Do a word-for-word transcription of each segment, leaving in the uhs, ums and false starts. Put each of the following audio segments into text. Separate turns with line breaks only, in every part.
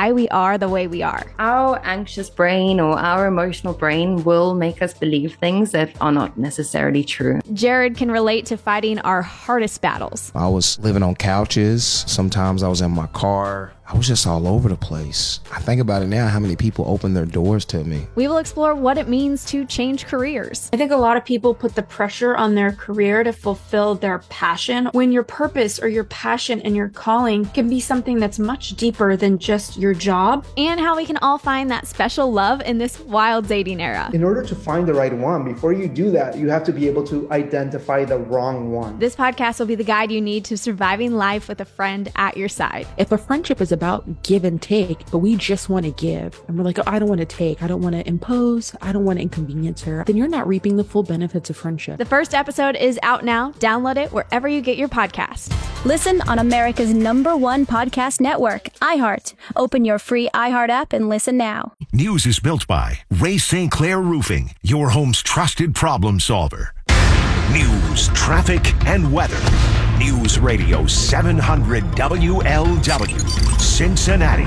why we are the way we are.
Our anxious brain or our emotional brain will make us believe things that are not necessarily true.
Jared can relate to fighting our hardest battles.
I was living on couches. Sometimes I was in my car. I was just all over the place. I think about it now, how many people opened their doors to me.
We will explore what it means to change careers.
I think a lot of people put the pressure on their career to fulfill their passion, when your purpose or your passion and your calling can be something that's much deeper than just your job.
And how we can all find that special love in this wild dating era.
In order to find the right one, before you do that, you have to be able to identify the wrong one.
This podcast will be the guide you need to surviving life with a friend at your side.
If a friendship is about give and take, but we just want to give, and we're like, oh, I don't want to take, I don't want to impose, I don't want to inconvenience her, then you're not reaping the full benefits of friendship.
The first episode is out now. Download it wherever you get your podcast.
Listen on America's number one podcast network, iHeart. Open your free iHeart app and listen now.
News is built by Ray Saint Clair Roofing, your home's trusted problem solver. News, traffic, and weather. News Radio seven hundred W L W, Cincinnati.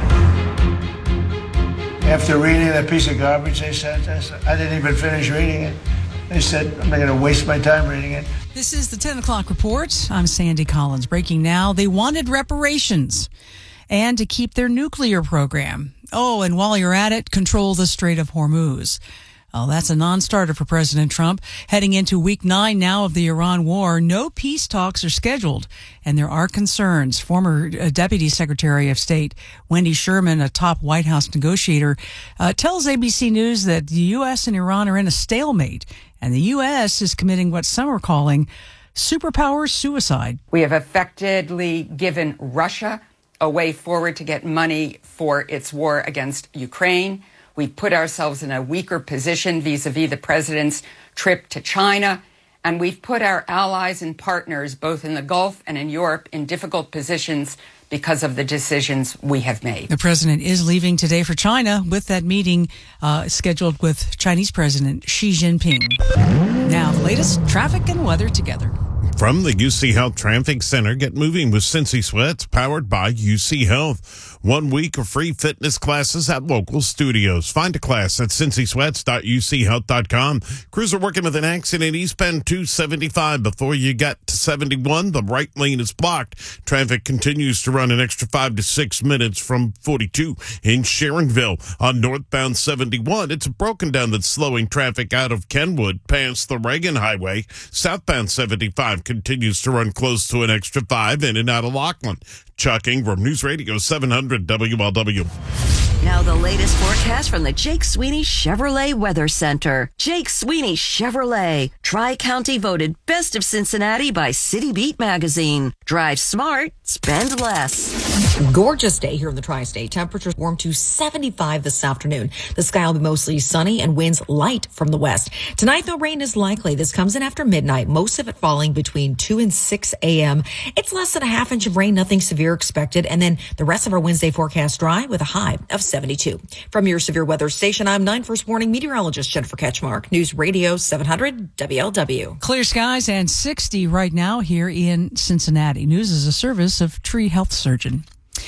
After reading that piece of garbage they sent us, I didn't even finish reading it. They said, I'm not going to waste my time reading it.
This is the ten o'clock report. I'm Sandy Collins. Breaking now, they wanted reparations and to keep their nuclear program. Oh, and while you're at it, control the Strait of Hormuz. Oh, that's a non-starter for President Trump. Heading into week nine now of the Iran war, no peace talks are scheduled, and there are concerns. Former uh, Deputy Secretary of State Wendy Sherman, a top White House negotiator, uh, tells A B C News that the U S and Iran are in a stalemate, and the U S is committing what some are calling superpower suicide.
We have effectively given Russia a way forward to get money for its war against Ukraine. We've put ourselves in a weaker position vis-a-vis the president's trip to China, and we've put our allies and partners, both in the Gulf and in Europe, in difficult positions because of the decisions we have made.
The president is leaving today for China with that meeting uh, scheduled with Chinese President Xi Jinping. Now, the latest traffic and weather together.
From the U C Health Traffic Center, get moving with Cincy Sweats, powered by U C Health. One week of free fitness classes at local studios. Find a class at cincy sweats dot u c health dot com. Crews are working with an accident eastbound two seventy-five. Before you get to seventy-one, the right lane is blocked. Traffic continues to run an extra five to six minutes from forty-two in Sharonville. On northbound seventy-one, it's broken down that's slowing traffic out of Kenwood past the Reagan Highway. Southbound seventy-five continues to run close to an extra five in and out of Laughlin. Chuck Ingram, News Radio seven hundred W L W.
Now the latest forecast from the Jake Sweeney Chevrolet Weather Center. Jake Sweeney Chevrolet, Tri-County voted Best of Cincinnati by City Beat magazine. Drive smart, spend less.
Gorgeous day here in the Tri-State. Temperatures warm to seventy-five this afternoon. The sky will be mostly sunny and winds light from the west. Tonight, though, rain is likely. This comes in after midnight, most of it falling between two and six a.m. It's less than a half inch of rain, nothing severe expected. And then the rest of our Wednesday forecast dry with a high of seventy-two. From your severe weather station, I'm nine First Warning meteorologist Jennifer Ketchmark. News Radio seven hundred W L W.
Clear skies and sixty right now here in Cincinnati. News is a service of Tree Health Surgeon.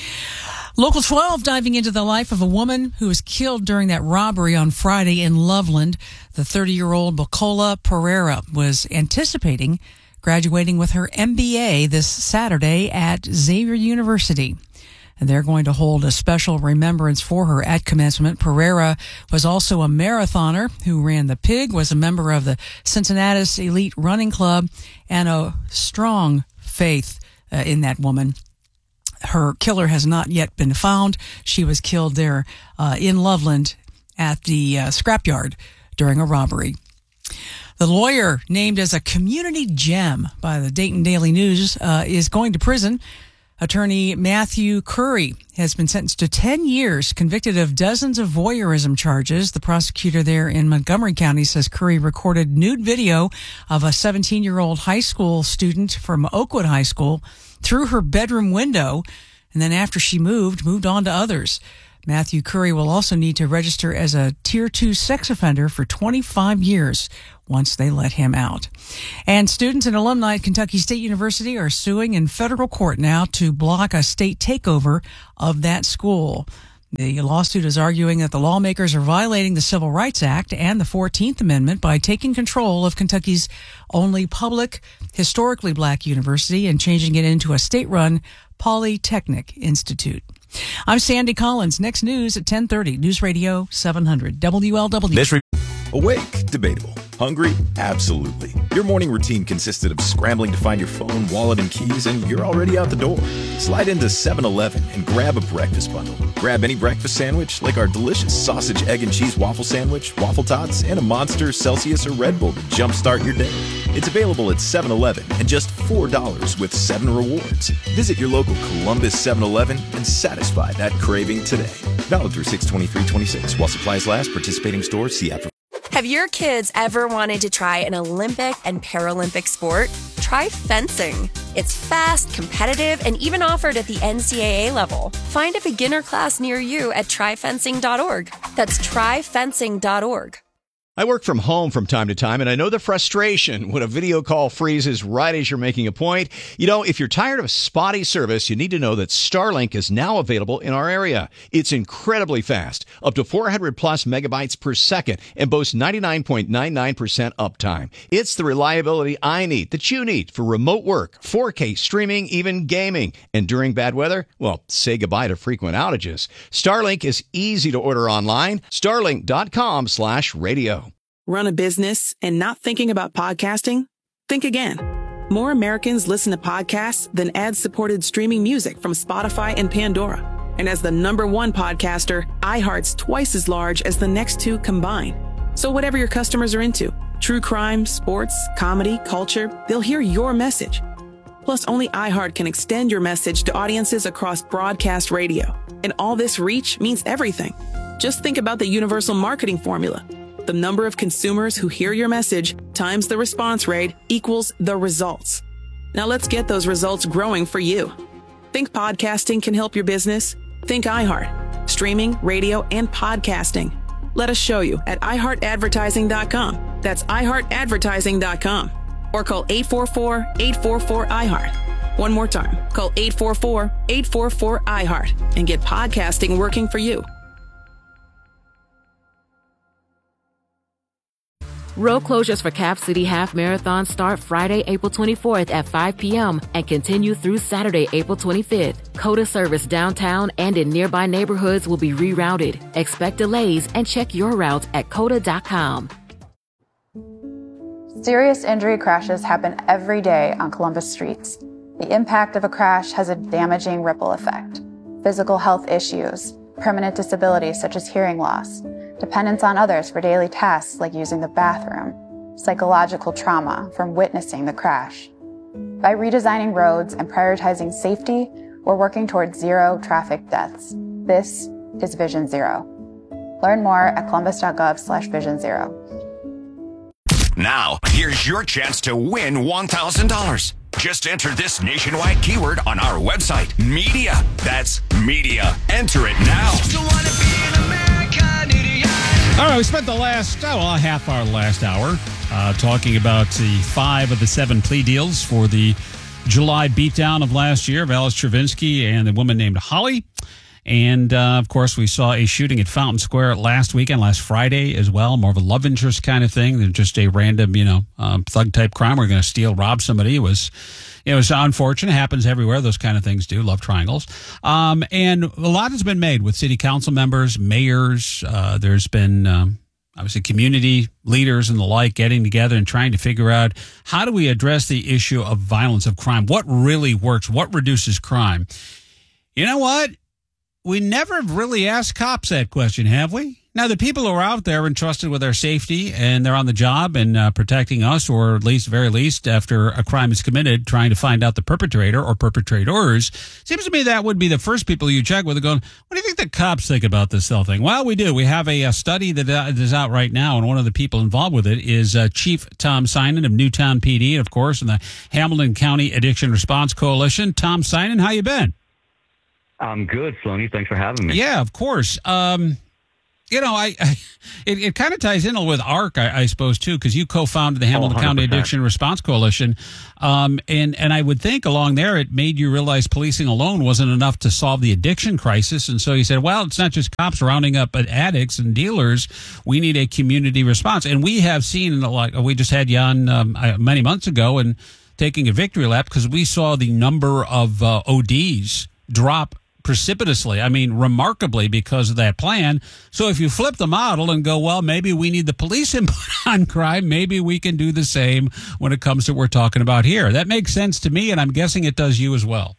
Local twelve diving into the life of a woman who was killed during that robbery on Friday in Loveland. The thirty-year-old Bacola Pereira was anticipating graduating with her M B A this Saturday at Xavier University. And they're going to hold a special remembrance for her at commencement. Pereira was also a marathoner who ran the Pig, was a member of the Cincinnatus Elite Running Club, and a strong faith uh, in that woman. Her killer has not yet been found. She was killed there uh, in Loveland at the uh, scrapyard during a robbery. The lawyer named as a community gem by the Dayton Daily News uh, is going to prison. Attorney Matthew Curry has been sentenced to ten years, convicted of dozens of voyeurism charges. The prosecutor there in Montgomery County says Curry recorded nude video of a seventeen-year-old high school student from Oakwood High School through her bedroom window, and then after she moved, moved on to others. Matthew Curry will also need to register as a Tier two sex offender for twenty-five years once they let him out. And students and alumni at Kentucky State University are suing in federal court now to block a state takeover of that school. The lawsuit is arguing that the lawmakers are violating the Civil Rights Act and the fourteenth Amendment by taking control of Kentucky's only public, historically black university and changing it into a state-run Polytechnic Institute. I'm Sandy Collins. Next news at ten thirty. News Radio seven hundred W L W.
This re- Awake? Debatable. Hungry? Absolutely. Your morning routine consisted of scrambling to find your phone, wallet, and keys, and you're already out the door. Slide into seven eleven and grab a breakfast bundle. Grab any breakfast sandwich, like our delicious sausage, egg, and cheese waffle sandwich, waffle tots, and a Monster, Celsius, or Red Bull to jumpstart your day. It's available at seven eleven and just four dollars with seven rewards. Visit your local Columbus seven eleven and satisfy that craving today. Valid through six twenty-three twenty-six. While supplies last, participating stores, see app for.
Have your kids ever wanted to try an Olympic and Paralympic sport? Try fencing. It's fast, competitive, and even offered at the N C double A level. Find a beginner class near you at try fencing dot org. That's try fencing dot org.
I work from home from time to time, and I know the frustration when a video call freezes right as you're making a point. You know, if you're tired of spotty service, you need to know that Starlink is now available in our area. It's incredibly fast, up to four hundred plus megabytes per second, and boasts ninety-nine point nine nine percent uptime. It's the reliability I need, that you need, for remote work, four K streaming, even gaming. And during bad weather, well, say goodbye to frequent outages. Starlink is easy to order online. Starlink dot com slash radio.
Run a business and not thinking about podcasting? Think again. More Americans listen to podcasts than ad-supported streaming music from Spotify and Pandora. And as the number one podcaster, iHeart's twice as large as the next two combined. So whatever your customers are into, true crime, sports, comedy, culture, they'll hear your message. Plus, only iHeart can extend your message to audiences across broadcast radio. And all this reach means everything. Just think about the universal marketing formula. The number of consumers who hear your message times the response rate equals the results. Now let's get those results growing for you. Think podcasting can help your business? Think iHeart. Streaming, radio, and podcasting. Let us show you at i heart advertising dot com. That's i heart advertising dot com. Or call eight four four, eight four four, I heart. One more time. Call eight four four, eight four four, I heart and get podcasting working for you.
Road closures for Cap City Half Marathon start Friday, April twenty-fourth at five p.m. and continue through Saturday, April twenty-fifth. COTA service downtown and in nearby neighborhoods will be rerouted. Expect delays and check your route at cota dot com.
Serious injury crashes happen every day on Columbus streets. The impact of a crash has a damaging ripple effect. Physical health issues, permanent disabilities such as hearing loss, dependence on others for daily tasks like using the bathroom, psychological trauma from witnessing the crash. By redesigning roads and prioritizing safety, we're working towards zero traffic deaths. This is Vision Zero. Learn more at columbus dot gov slash vision zero.
Now, here's your chance to win one thousand dollars. Just enter this nationwide keyword on our website, media. That's media. Enter it now.
All right, we spent the last, oh, well, half hour, last hour, uh, talking about the five of the seven plea deals for the July beatdown of last year of Alice Chervinsky and the woman named Holly. And, uh, of course, we saw a shooting at Fountain Square last weekend, last Friday as well, more of a love interest kind of thing than just a random, you know, um, thug-type crime. We're going to steal, rob somebody. It was, it was unfortunate. It happens everywhere. Those kind of things do. Love triangles. Um, and a lot has been made with city council members, mayors. Uh, there's been, um, obviously, community leaders and the like getting together and trying to figure out how do we address the issue of violence, of crime? What really works? What reduces crime? You know what? We never really asked cops that question, have we? Now, the people who are out there entrusted with our safety and they're on the job and uh, protecting us, or at least, very least, after a crime is committed, trying to find out the perpetrator or perpetrators, seems to me that would be the first people you check with. Going, what do you think the cops think about this whole thing? Well, we do. We have a, a study that uh, is out right now, and one of the people involved with it is uh, Chief Tom Synan of Newtown P D, of course, and the Hamilton County Addiction Response Coalition. Tom Synan, how you been?
I'm good, Floney. Thanks for having me.
Yeah, of course. Um, You know, I, I it, it kind of ties in with ARC, I, I suppose, too, because you co-founded the Hamilton
oh,
County Addiction Response Coalition. Um, and, and I would think along there it made you realize policing alone wasn't enough to solve the addiction crisis. And so you said, well, it's not just cops rounding up addicts and dealers. We need a community response. And we have seen, like we just had you on um, many months ago and taking a victory lap because we saw the number of uh, O Ds drop precipitously, I mean, remarkably because of that plan. So if you flip the model and go, well, maybe we need the police input on crime, maybe we can do the same when it comes to what we're talking about here. That makes sense to me, and I'm guessing it does you as well.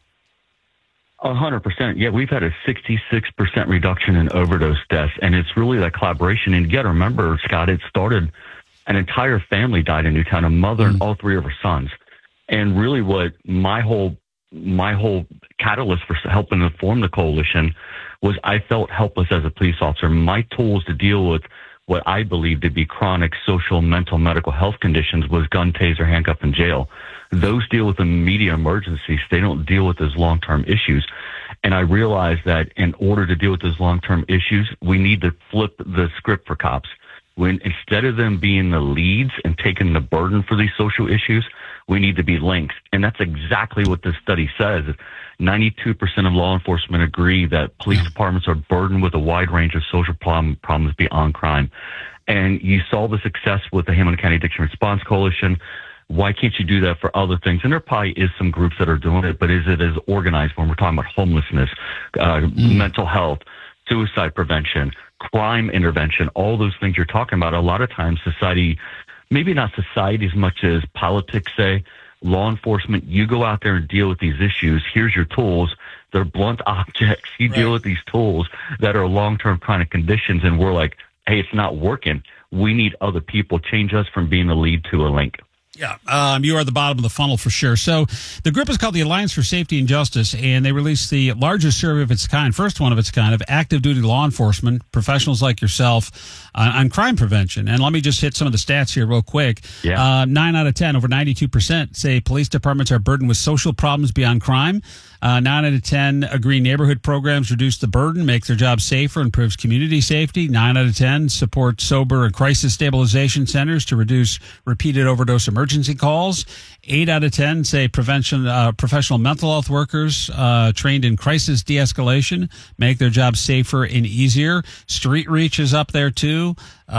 A hundred percent. Yeah, we've had a sixty-six percent reduction in overdose deaths, and it's really that collaboration. And you got to remember, Scott, it started, an entire family died in Newtown, a mother mm-hmm. and all three of her sons. And really what my whole my whole catalyst for helping to form the coalition was I felt helpless as a police officer. My tools to deal with what I believed to be chronic social, mental, medical health conditions was gun, taser, handcuff, and jail. Those deal with immediate emergencies. They don't deal with those long-term issues. And I realized that in order to deal with those long-term issues, we need to flip the script for cops. When instead of them being the leads and taking the burden for these social issues, we need to be links. And that's exactly what this study says. ninety-two percent of law enforcement agree that police departments are burdened with a wide range of social problem, problems beyond crime. And you saw the success with the Hamilton County Addiction Response Coalition. Why can't you do that for other things? And there probably is some groups that are doing it, but is it as organized when we're talking about homelessness, uh, mm. mental health, suicide prevention, crime intervention, all those things you're talking about? A lot of times society, maybe not society as much as politics say, law enforcement, you go out there and deal with these issues. Here's your tools. They're blunt objects. You right. deal with these tools that are long-term chronic conditions. And we're like, hey, it's not working. We need other people. Change us from being a lead to a link.
Yeah, um, you are at the bottom of the funnel for sure. So the group is called the Alliance for Safety and Justice, and they released the largest survey of its kind, first one of its kind, of active duty law enforcement professionals like yourself uh, on crime prevention. And let me just hit some of the stats here real quick. Yeah. Uh, nine out of ten, over ninety-two percent, say police departments are burdened with social problems beyond crime. Uh, nine out of ten agree neighborhood programs reduce the burden, make their jobs safer, improves community safety. Nine out of ten support sober and crisis stabilization centers to reduce repeated overdose emergency calls. Eight out of ten say prevention, uh, professional mental health workers uh, trained in crisis de-escalation make their jobs safer and easier. Street Reach is up there too.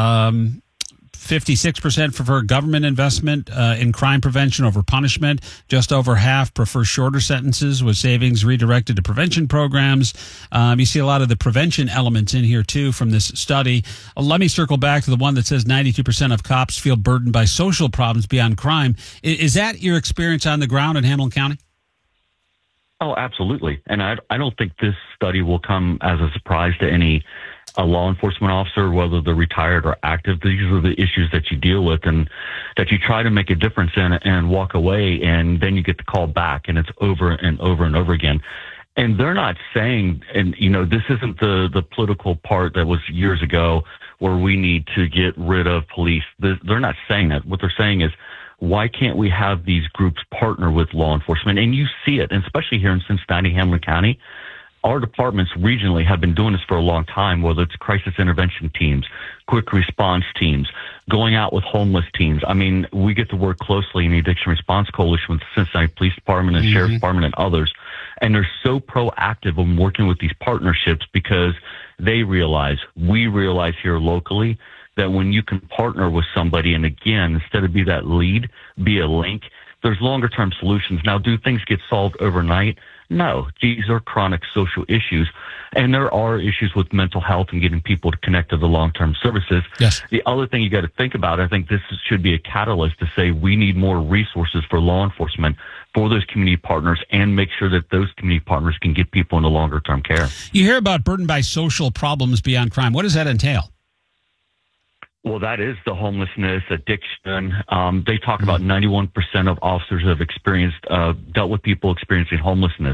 Um, fifty-six percent prefer government investment uh, in crime prevention over punishment. Just over half prefer shorter sentences with savings redirected to prevention programs. Um, you see a lot of the prevention elements in here, too, from this study. Uh, let me circle back to the one that says ninety-two percent of cops feel burdened by social problems beyond crime. Is, is that your experience on the ground in Hamilton County?
Oh, absolutely. And I, I don't think this study will come as a surprise to any a law enforcement officer, whether they're retired or active. These are the issues that you deal with and that you try to make a difference in and walk away, and then you get the call back, and it's over and over and over again. And they're not saying, and you know, this isn't the, the political part that was years ago where we need to get rid of police. They're not saying that. What they're saying is, why can't we have these groups partner with law enforcement? And you see it, and especially here in Cincinnati, Hamilton County. Our departments regionally have been doing this for a long time, whether it's crisis intervention teams, quick response teams, going out with homeless teams. I mean, we get to work closely in the Addiction Response Coalition with the Cincinnati Police Department and mm-hmm. Sheriff's Department and others. And they're so proactive in working with these partnerships because they realize, we realize here locally, that when you can partner with somebody, and again, instead of be that lead, be a link, there's longer term solutions. Now, do things get solved overnight? No, these are chronic social issues, and there are issues with mental health and getting people to connect to the long-term services.
Yes.
The other thing you got to think about, I think this should be a catalyst to say we need more resources for law enforcement for those community partners and make sure that those community partners can get people into longer-term care.
You hear about burdened by social problems beyond crime. What does that entail?
Well, that is the homelessness, addiction. Um, they talk about ninety-one percent of officers have experienced, uh, dealt with people experiencing homelessness.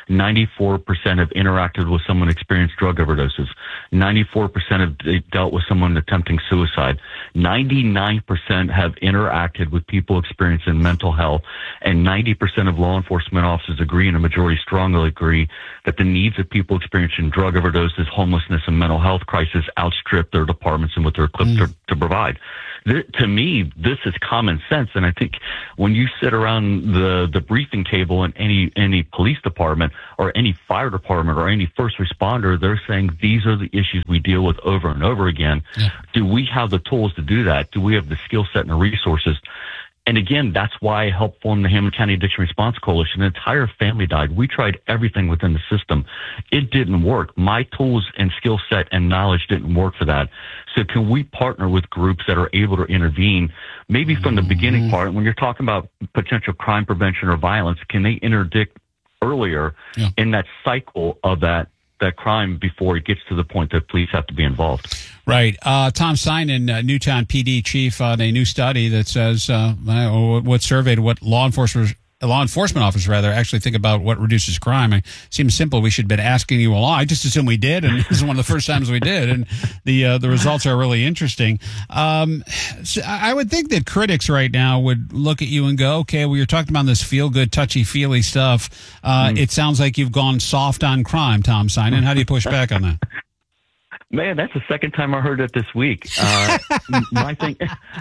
ninety-four percent have interacted with someone experienced drug overdoses. ninety-four percent have de- dealt with someone attempting suicide. ninety-nine percent have interacted with people experiencing mental health. And ninety percent of law enforcement officers agree, and a majority strongly agree, that the needs of people experiencing drug overdoses, homelessness, and mental health crisis outstrip their departments and what they're equipped mm. to, to provide. Th- to me, this is common sense. And I think when you sit around the, the briefing table in any, any police department or any fire department or any first responder, they're saying these are the issues we deal with over and over again. Yeah. Do we have the tools to do that? Do we have the skill set and the resources? And again, that's why I helped form the Hamilton County Addiction Response Coalition. An entire family died. We tried everything within the system. It didn't work. My tools and skill set and knowledge didn't work for that. So can we partner with groups that are able to intervene, maybe from the beginning part, when you're talking about potential crime prevention or violence, can they interdict earlier yeah. in that cycle of that that crime before it gets to the point that police have to be involved?
Right. Uh, Tom Synan, uh, Newtown P D chief, on a new study that says uh, what surveyed what law enforcement law enforcement officers rather actually think about what reduces crime. It seems simple. We should have been asking you a lot. I just assume we did, and this is one of the first times we did, and the uh, the results are really interesting. Um, so I would think that critics right now would look at you and go, okay, well, you're talking about this feel-good, touchy-feely stuff. Uh, mm. It sounds like you've gone soft on crime, Tom Synan. How do you push back on that?
Man, that's the second time I heard it this week. Uh, my thing...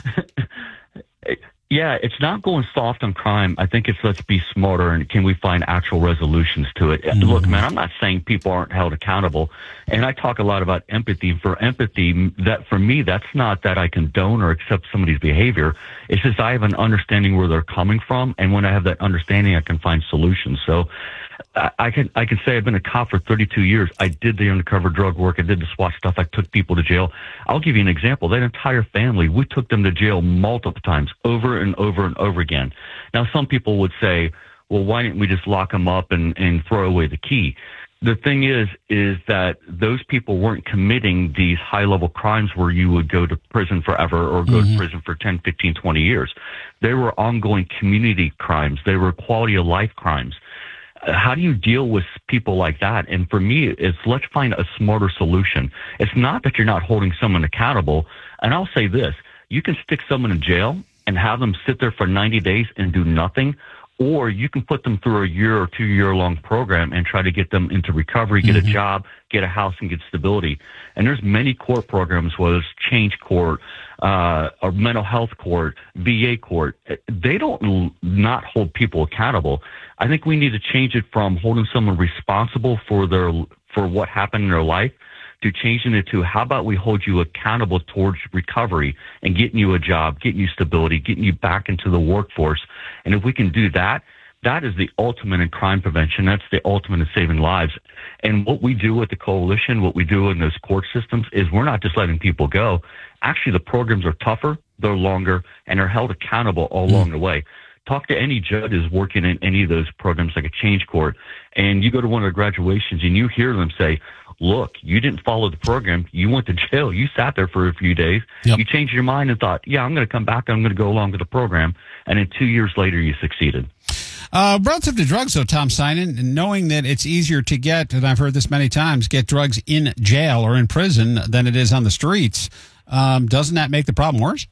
Yeah, it's not going soft on crime. I think it's let's be smarter and can we find actual resolutions to it. Mm-hmm. Look, man, I'm not saying people aren't held accountable. And I talk a lot about empathy. For empathy, that for me, that's not that I condone or accept somebody's behavior. It's just I have an understanding where they're coming from. And when I have that understanding, I can find solutions. So I, I can I can say I've been a cop for thirty-two years. I did the undercover drug work. I did the SWAT stuff. I took people to jail. I'll give you an example. That entire family, we took them to jail multiple times, over and over and over again. Now, some people would say, well, why didn't we just lock them up and, and throw away the key? The thing is, is that those people weren't committing these high-level crimes where you would go to prison forever or go mm-hmm. to prison for ten, fifteen, twenty years. They were ongoing community crimes. They were quality-of-life crimes. How do you deal with people like that? And for me, it's let's find a smarter solution. It's not that you're not holding someone accountable. And I'll say this, you can stick someone in jail and have them sit there for ninety days and do nothing, or you can put them through a year or two year long program and try to get them into recovery, get mm-hmm. a job, get a house, and get stability. And there's many court programs, whether it's change court, uh, or mental health court, V A court. They don't l- not hold people accountable. I think we need to change it from holding someone responsible for their, for what happened in their life to changing it to how about we hold you accountable towards recovery and getting you a job, getting you stability, getting you back into the workforce. And if we can do that, that is the ultimate in crime prevention. That's the ultimate in saving lives. And what we do with the coalition, what we do in those court systems is we're not just letting people go. Actually, the programs are tougher, they're longer, and they're held accountable all along the way. Talk to any judges working in any of those programs like a change court, and you go to one of the graduations and you hear them say, look, you didn't follow the program. You went to jail. You sat there for a few days. Yep. You changed your mind and thought, yeah, I'm going to come back. I'm going to go along with the program. And then two years later, you succeeded.
Uh, relative to drugs, though, Tom Synan, knowing that it's easier to get, and I've heard this many times, get drugs in jail or in prison than it is on the streets, um, doesn't that make the problem worse?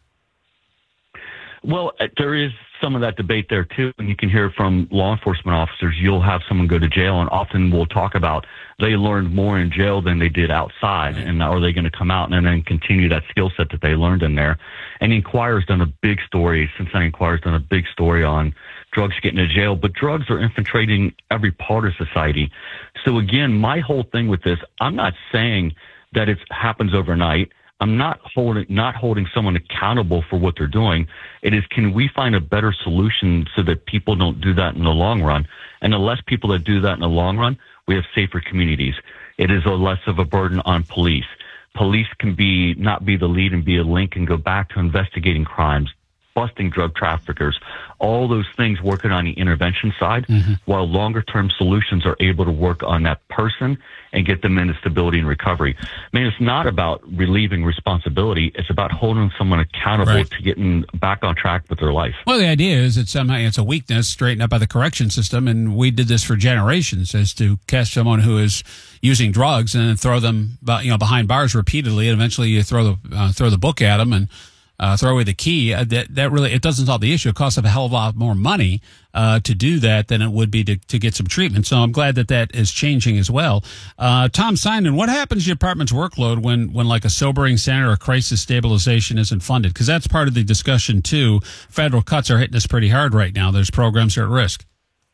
Well, there is some of that debate there, too. And you can hear from law enforcement officers. You'll have someone go to jail, and often we'll talk about they learned more in jail than they did outside. And are they going to come out and then continue that skill set that they learned in there? And Inquirer's done a big story, Cincinnati Inquirer's done a big story on drugs getting to jail. But drugs are infiltrating every part of society. So, again, my whole thing with this, I'm not saying that it happens overnight. I'm not holding not holding someone accountable for what they're doing. It is, can we find a better solution so that people don't do that in the long run? And the less people that do that in the long run, we have safer communities. It is a less of a burden on police. Police can be not be the lead and be a link and go back to investigating crimes, busting drug traffickers, all those things working on the intervention side, mm-hmm. while longer-term solutions are able to work on that person and get them into stability and recovery. I mean, it's not about relieving responsibility. It's about holding someone accountable
Right.
to getting back on track with their life.
Well, the idea is that somehow it's a weakness straightened up by the correction system, and we did this for generations, is to catch someone who is using drugs and then throw them, you know, behind bars repeatedly, and eventually you throw the uh, throw the book at them and uh, throw away the key. Uh, that that really it doesn't solve the issue. It costs a hell of a lot more money uh, to do that than it would be to, to get some treatment. So I'm glad that that is changing as well. Uh, Tom Simon, what happens to your department's workload when when like a sobering center or crisis stabilization isn't funded? Because that's part of the discussion too. Federal cuts are hitting us pretty hard right now. There's programs that are at risk.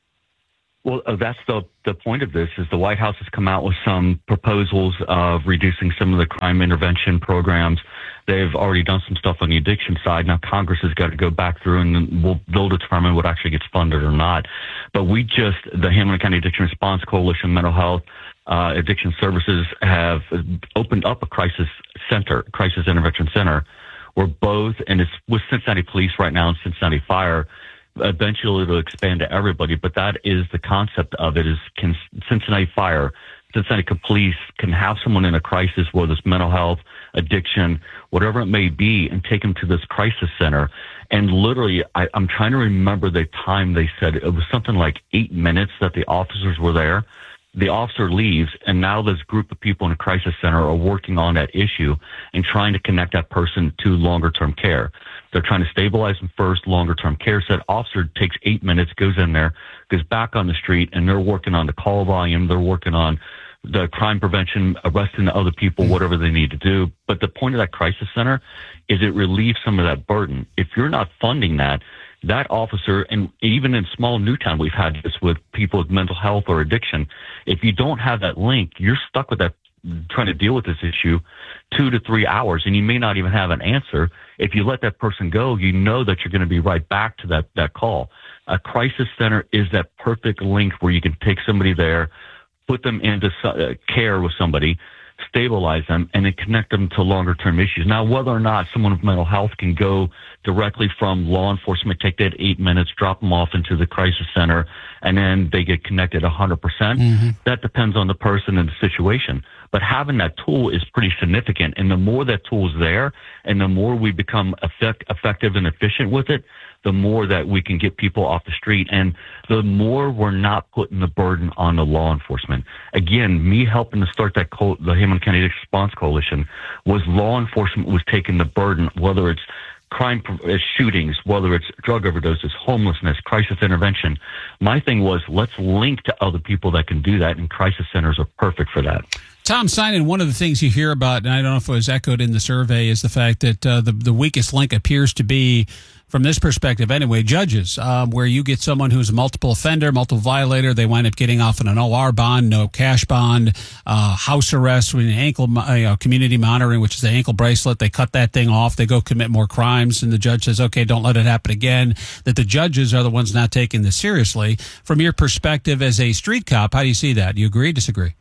Well, uh, that's the the point of this, is the White House has come out with some proposals of reducing some of the crime intervention programs. They've already done some stuff on the addiction side. Now Congress has got to go back through, and we'll, they'll determine what actually gets funded or not. But we just, the Hamilton County Addiction Response Coalition, Mental Health, uh, Addiction Services have opened up a crisis center, crisis intervention center, where both, and it's with Cincinnati Police right now and Cincinnati Fire. Eventually it'll expand to everybody, but that is the concept of it, is can Cincinnati Fire, Cincinnati Police can have someone in a crisis, whether it's mental health, addiction, whatever it may be, and take them to this crisis center. And literally, I, I'm trying to remember the time they said. It was something like eight minutes that the officers were there. The officer leaves, and now this group of people in a crisis center are working on that issue and trying to connect that person to longer-term care. They're trying to stabilize them first, longer-term care. So that officer takes eight minutes, goes in there, goes back on the street, and they're working on the call volume. They're working on the crime prevention, arresting the other people, whatever they need to do. But the point of that crisis center is it relieves some of that burden. If you're not funding that, that officer, and even in small Newtown, we've had this with people with mental health or addiction. If you don't have that link, you're stuck with that, trying to deal with this issue two to three hours, and you may not even have an answer. If you let that person go, you know that you're going to be right back to that, that call. A crisis center is that perfect link where you can take somebody there, put them into uh, care with somebody, stabilize them, and then connect them to longer-term issues. Now, whether or not someone with mental health can go directly from law enforcement, take that eight minutes, drop them off into the crisis center, and then they get connected one hundred percent, mm-hmm. that depends on the person and the situation. But having that tool is pretty significant, and the more that tool is there, and the more we become effect, effective and efficient with it, the more that we can get people off the street, and the more we're not putting the burden on the law enforcement. Again, me helping to start that co- the Hamilton County Addiction Response Coalition was law enforcement was taking the burden, whether it's crime uh, shootings, whether it's drug overdoses, homelessness, crisis intervention. My thing was, let's link to other people that can do that, and crisis centers are perfect for that.
Tom Simon, one of the things you hear about, and I don't know if it was echoed in the survey, is the fact that uh, the, the weakest link appears to be, from this perspective anyway, judges, um, where you get someone who's a multiple offender, multiple violator, they wind up getting off on an O R bond, no cash bond, uh, house arrest, with an ankle, uh, you know, community monitoring, which is the ankle bracelet. They cut that thing off. They go commit more crimes, and the judge says, okay, don't let it happen again. That the judges are the ones not taking this seriously. From your perspective as a street cop, how do you see that? Do you agree, disagree?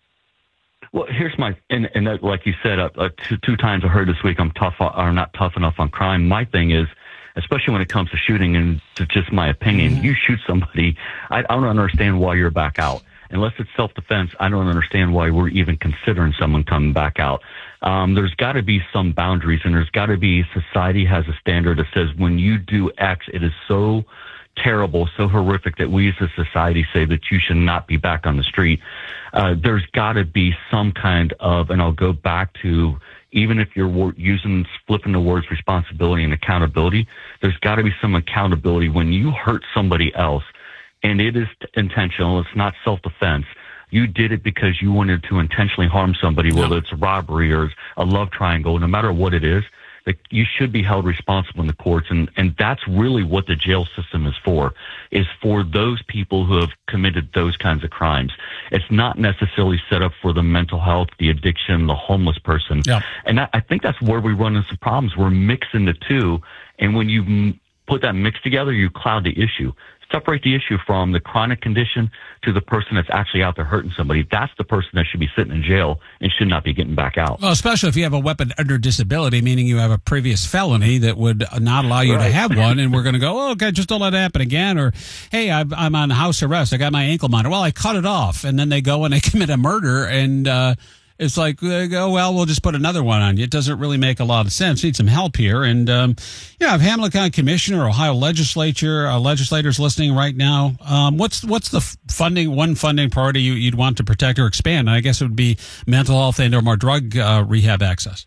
Well, here's my, and, and that, like you said, uh, uh, two, two times I heard this week, I'm tough, or not tough enough on crime. My thing is, especially when it comes to shooting, and to just my opinion, mm-hmm. you shoot somebody, I, I don't understand why you're back out. Unless it's self-defense, I don't understand why we're even considering someone coming back out. Um, there's got to be some boundaries, and there's got to be, society has a standard that says when you do X, it is so terrible, so horrific that we as a society say that you should not be back on the street. Uh, there's got to be some kind of, and I'll go back to, even if you're using, flipping the words responsibility and accountability, there's got to be some accountability when you hurt somebody else, and it is intentional, it's not self-defense. You did it because you wanted to intentionally harm somebody, whether it's a robbery or a love triangle, no matter what it is. That you should be held responsible in the courts, and, and that's really what the jail system is for, is for those people who have committed those kinds of crimes. It's not necessarily set up for the mental health, the addiction, the homeless person. Yeah. And I, I think that's where we run into some problems. We're mixing the two, and when you m- put that mix together, you cloud the issue. separate the issue from the chronic condition to the person that's actually out there hurting somebody. That's the person that should be sitting in jail and should not be getting back out.
Well, especially if you have a weapon under disability, meaning you have a previous felony that would not allow you
Right.
to have one, and we're going to go, oh, okay, just don't let it happen again. Or, hey, I'm, I'm on house arrest. I got my ankle monitor. Well, I cut it off. And then they go and they commit a murder, and uh, it's like, they go, well, we'll just put another one on you. It doesn't really make a lot of sense. Need some help here. And, um, you know, if Hamilton County Commissioner, Ohio legislature, uh, legislators listening right now, um, what's what's the funding, one funding priority you, you'd want to protect or expand? And I guess it would be mental health and or more drug uh, rehab access.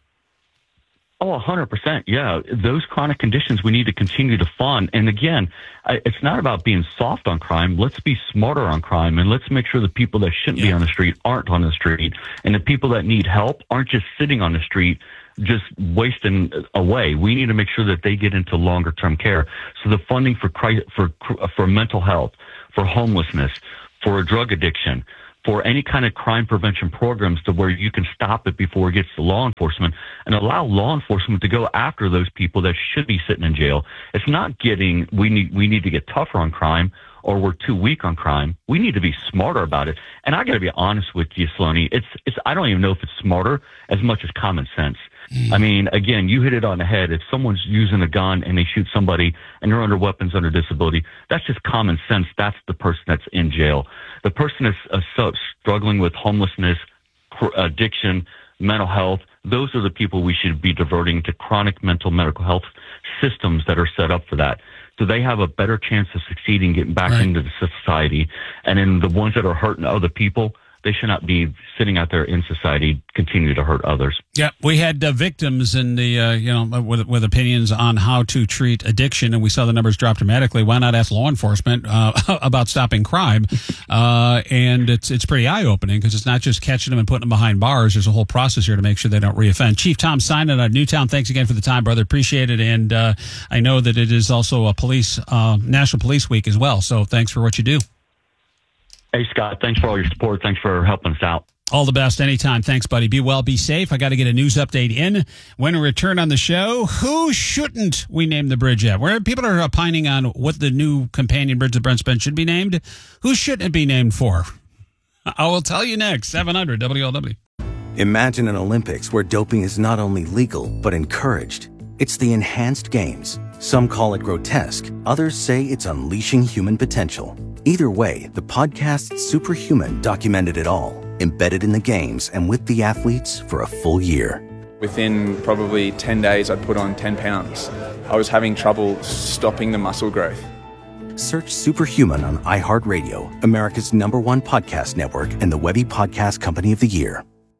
Oh, one hundred percent. Yeah. Those chronic conditions we need to continue to fund. And again, I- it's not about being soft on crime. Let's be smarter on crime, and let's make sure the people that shouldn't be on the street aren't on the street, and the people that need help aren't just sitting on the street just wasting away. We need to make sure that they get into longer term care. So the funding for cri- for for mental health, for homelessness, for drug addiction, for any kind of crime prevention programs to where you can stop it before it gets to law enforcement and allow law enforcement to go after those people that should be sitting in jail. It's not getting, we need, we need to get tougher on crime or we're too weak on crime. We need to be smarter about it. And I got to be honest with you, Sloaney, it's, it's, I don't even know if it's smarter as much as common sense. I mean, again, you hit it on the head. If someone's using a gun and they shoot somebody and they're under weapons, under disability, that's just common sense. That's the person that's in jail. The person that's uh, so struggling with homelessness, cr- addiction, mental health, those are the people we should be diverting to chronic mental medical health systems that are set up for that. So they have a better chance of succeeding, getting back
Right.
into the society. And then the ones that are hurting other people, they should not be sitting out there in society, continue to hurt others.
Yeah, we had uh, victims in the uh, you know with with opinions on how to treat addiction, and we saw the numbers drop dramatically. Why not ask law enforcement uh, about stopping crime? Uh, and it's it's pretty eye opening because it's not just catching them and putting them behind bars. There's a whole process here to make sure they don't reoffend. Chief Tom Synan out of Newtown, thanks again for the time, brother. Appreciate it, and uh, I know that it is also a police uh, National Police Week as well. So thanks for what you do.
Hey, Scott, thanks for all your support. Thanks for helping us out.
All the best anytime. Thanks, buddy. Be well, be safe. I got to get a news update in. When we return on the show, who shouldn't we name the bridge at? Where people are opining on what the new companion bridge of Brent Spence should be named, who shouldn't it be named for? I will tell you next. seven hundred W L W.
Imagine an Olympics where doping is not only legal, but encouraged. It's the enhanced games. Some call it grotesque. Others say it's unleashing human potential. Either way, the podcast Superhuman documented it all, embedded in the games and with the athletes for a full year.
Within probably ten days, I'd put on ten pounds. I was having trouble stopping the muscle growth.
Search Superhuman on iHeartRadio, America's number one podcast network and the Webby Podcast Company of the Year.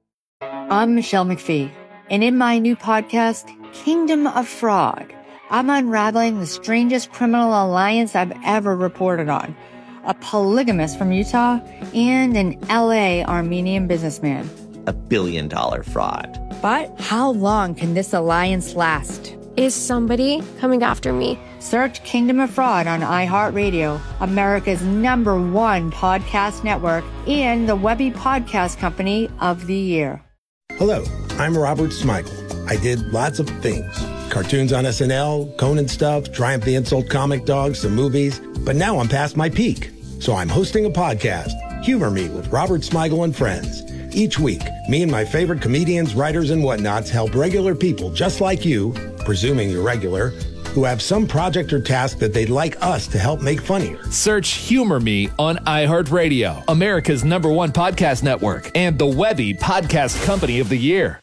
I'm Michelle McPhee, and in my new podcast, Kingdom of Fraud, I'm unraveling the strangest criminal alliance I've ever reported on. A polygamist from Utah and an L A Armenian businessman.
A billion dollar fraud.
But how long can this alliance last?
Is somebody coming after me?
Search Kingdom of Fraud on iHeartRadio, America's number one podcast network, and the Webby Podcast Company of the Year.
Hello, I'm Robert Smigel. I did lots of things. Cartoons on S N L, Conan stuff, Triumph the Insult comic dogs, some movies. But now I'm past my peak. So I'm hosting a podcast, Humor Me with Robert Smigel and Friends. Each week, me and my favorite comedians, writers, and whatnots help regular people just like you, presuming you're regular, who have some project or task that they'd like us to help make funnier.
Search Humor Me on iHeartRadio, America's number one podcast network, and the Webby Podcast Company of the Year.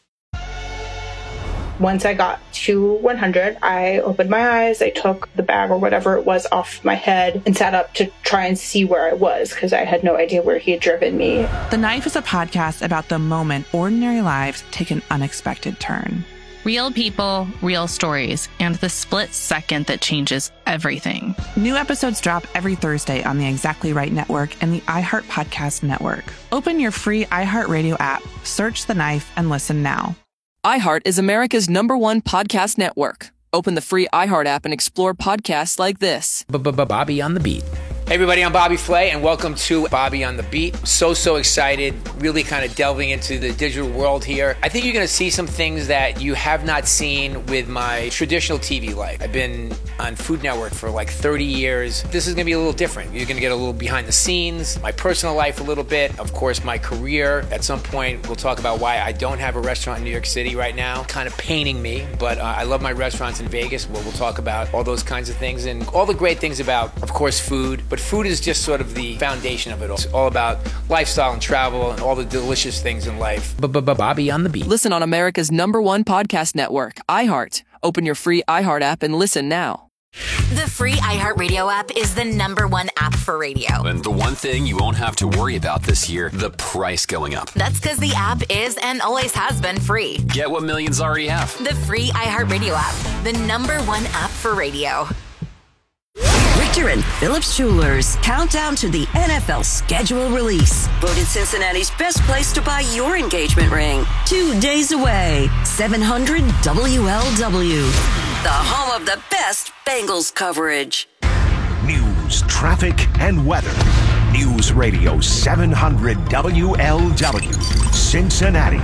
Once I got to one hundred, I opened my eyes, I took the bag or whatever it was off my head and sat up to try and see where I was because I had no idea where he had driven me.
The Knife is a podcast about the moment ordinary lives take an unexpected turn.
Real people, real stories, and the split second that changes everything.
New episodes drop every Thursday on the Exactly Right Network and the iHeart Podcast Network. Open your free iHeartRadio app, search The Knife, and listen now.
iHeart is America's number one podcast network. Open the free iHeart app and explore podcasts like this.
Bobby on the Beat.
Hey everybody, I'm Bobby Flay, and welcome to Bobby on the Beat. So, so excited, really kind of delving into the digital world here. I think you're going to see some things that you have not seen with my traditional T V life. I've been on Food Network for like thirty years. This is going to be a little different. You're going to get a little behind the scenes, my personal life a little bit, of course, my career. At some point, we'll talk about why I don't have a restaurant in New York City right now, kind of paining me, but uh, I love my restaurants in Vegas, where we'll talk about all those kinds of things and all the great things about, of course, food. But food is just sort of the foundation of it all. It's all about lifestyle and travel and all the delicious things in life. Bobby on the Beat.
Listen on America's number one podcast network, iHeart. Open your free iHeart app and listen now.
The free iHeartRadio app is the number one app for radio.
And the one thing you won't have to worry about this year, the price going up.
That's because the app is and always has been free.
Get what millions already have.
The free iHeartRadio app, the number one app for radio.
Richter and Phillips Jewelers. Countdown to the N F L schedule release. Voted Cincinnati's best place to buy your engagement ring. Two days away. seven hundred W L W. The home of the best Bengals coverage.
News, traffic, and weather. News Radio seven hundred W L W. Cincinnati.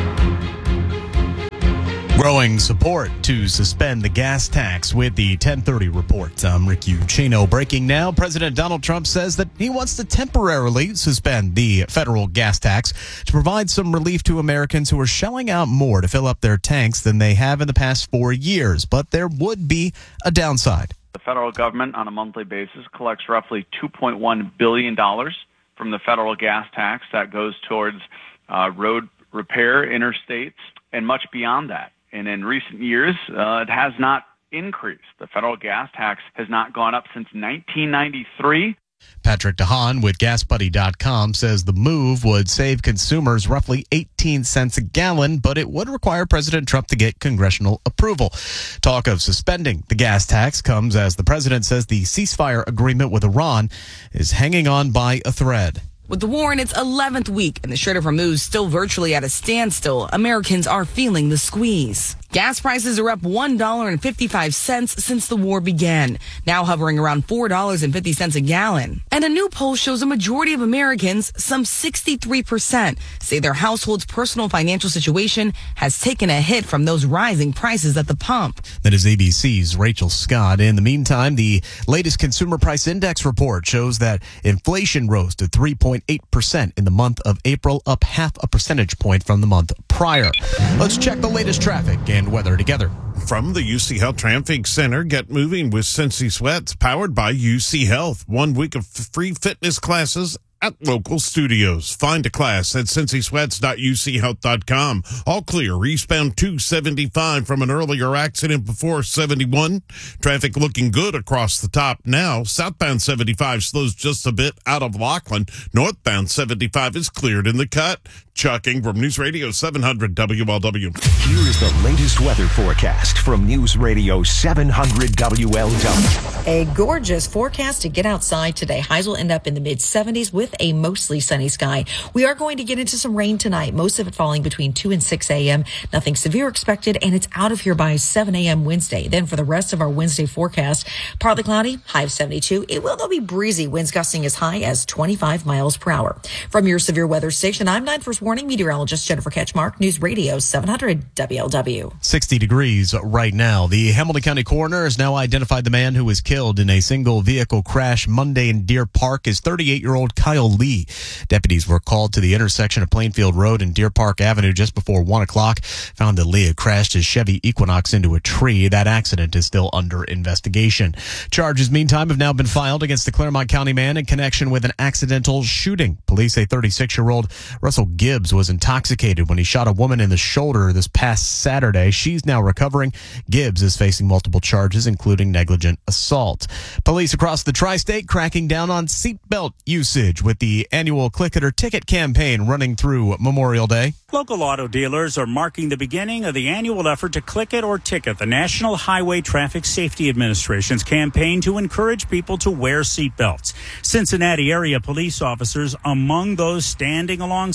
Growing support to suspend the gas tax with the ten thirty report. I'm Rick Ucino. Breaking now, President Donald Trump says that he wants to temporarily suspend the federal gas tax to provide some relief to Americans who are shelling out more to fill up their tanks than they have in the past four years. But there would be a downside.
The federal government on a monthly basis collects roughly two point one billion dollars from the federal gas tax that goes towards uh, road repair, interstates, and much beyond that. And in recent years, uh, it has not increased. The federal gas tax has not gone up since nineteen ninety-three.
Patrick DeHaan with gas buddy dot com says the move would save consumers roughly eighteen cents a gallon, but it would require President Trump to get congressional approval. Talk of suspending the gas tax comes as the president says the ceasefire agreement with Iran is hanging on by a thread.
With the war in its eleventh week and the Strait of Hormuz still virtually at a standstill, Americans are feeling the squeeze. Gas prices are up one dollar and fifty-five cents since the war began, now hovering around four dollars and fifty cents a gallon. And a new poll shows a majority of Americans, some sixty-three percent, say their household's personal financial situation has taken a hit from those rising prices at the pump.
That is A B C's Rachel Scott. In the meantime, the latest Consumer Price Index report shows that inflation rose to three point eight percent in the month of April, up half a percentage point from the month prior. Let's check the latest traffic and weather together.
From the U C Health Traffic Center, get moving with Cincy Sweats, powered by U C Health. One week of free fitness classes at local studios. Find a class at cincy sweats dot u c health dot com. All clear. Eastbound two seventy-five from an earlier accident before seventy-one. Traffic looking good across the top now. Southbound seventy-five slows just a bit out of Laughlin. Northbound seventy-five is cleared in the cut. Chucking from News Radio seven hundred W L W.
Here is the latest weather forecast from News Radio seven hundred W L W.
A gorgeous forecast to get outside today. Highs will end up in the mid seventies with a mostly sunny sky. We are going to get into some rain tonight, most of it falling between two and six a.m. Nothing severe expected, and it's out of here by seven a.m. Wednesday. Then for the rest of our Wednesday forecast, partly cloudy, high of seventy-two. It will, though, be breezy, winds gusting as high as twenty-five miles per hour. From your severe weather station, I'm nine First Warning meteorologist Jennifer Ketchmark, News Radio seven hundred W L W.
sixty degrees right now. The Hamilton County coroner has now identified the man who was killed in a single vehicle crash Monday in Deer Park as thirty-eight-year-old Kyle Lee. Deputies were called to the intersection of Plainfield Road and Deer Park Avenue just before one o'clock. Found that Lee had crashed his Chevy Equinox into a tree. That accident is still under investigation. Charges, meantime, have now been filed against the Claremont County man in connection with an accidental shooting. Police say thirty-six-year-old Russell Gibbs was intoxicated when he shot a woman in the shoulder this past Saturday. She's now recovering. Gibbs is facing multiple charges, including negligent assault. Police across the tri-state cracking down on seatbelt usage with the annual Click It or Ticket campaign running through Memorial Day.
Local auto dealers are marking the beginning of the annual effort to Click It or Ticket, the National Highway Traffic Safety Administration's campaign to encourage people to wear seatbelts. Cincinnati area police officers among those standing alongside speed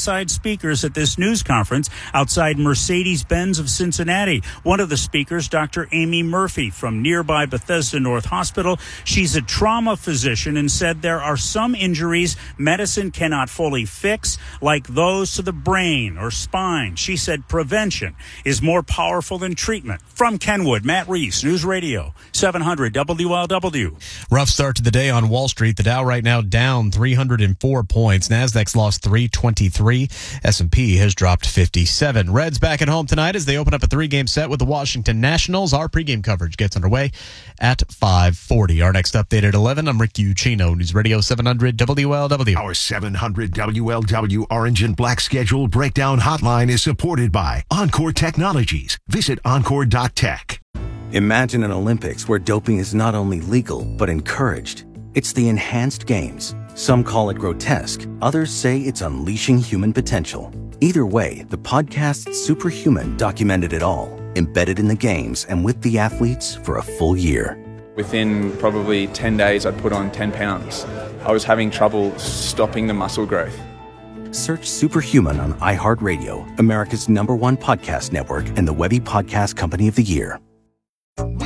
speakers at this news conference outside Mercedes-Benz of Cincinnati. One of the speakers, Doctor Amy Murphy from nearby Bethesda North Hospital. She's a trauma physician and said there are some injuries medicine cannot fully fix, like those to the brain or spine. She said prevention is more powerful than treatment. From Kenwood, Matt Reese, News Radio, seven hundred W L W.
Rough start to the day on Wall Street. The Dow right now down three hundred four points. Nasdaq's lost three twenty-three. S and P has dropped fifty-seven. Reds back at home tonight as they open up a three-game set with the Washington Nationals. Our pregame coverage gets underway at five forty. Our next update at eleven. I'm Rick Ucchino, News Radio seven hundred W L W.
Our seven hundred W L W Orange and Black Schedule Breakdown Hotline is supported by Encore Technologies. Visit encore dot tech.
Imagine an Olympics where doping is not only legal, but encouraged. It's the enhanced games. Some call it grotesque. Others say it's unleashing human potential. Either way, the podcast Superhuman documented it all, embedded in the games and with the athletes for a full year.
Within probably ten days, I'd put on ten pounds. I was having trouble stopping the muscle growth.
Search Superhuman on iHeartRadio, America's number one podcast network and the Webby Podcast Company of the Year.